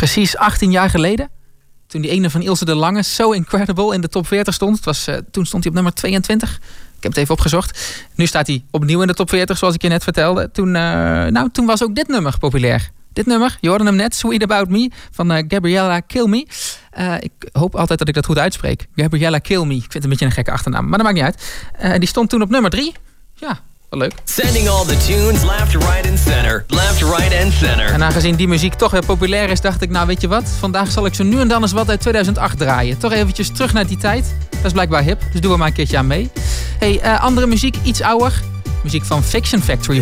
Precies 18 jaar geleden. Toen die ene van Ilse de Lange, So Incredible, in de top 40 stond. Toen stond hij op nummer 22. Ik heb het even opgezocht. Nu staat hij opnieuw in de top 40, zoals ik je net vertelde. Toen was ook dit nummer populair. Dit nummer, je hoorde hem net, Sweet About Me, van Gabriella Kill Me. Ik hoop altijd dat ik dat goed uitspreek. Gabriella Kill Me. Ik vind het een beetje een gekke achternaam, maar dat maakt niet uit. Die stond toen op nummer 3. Ja, wel leuk. Sending all the tunes left, right and center. Left, right and center. En aangezien die muziek toch weer populair is, dacht ik, nou weet je wat? Vandaag zal ik zo nu en dan eens wat uit 2008 draaien. Toch eventjes terug naar die tijd. Dat is blijkbaar hip, dus doen we maar een keertje aan mee. Hey, andere muziek, iets ouder. Muziek van Fiction Factory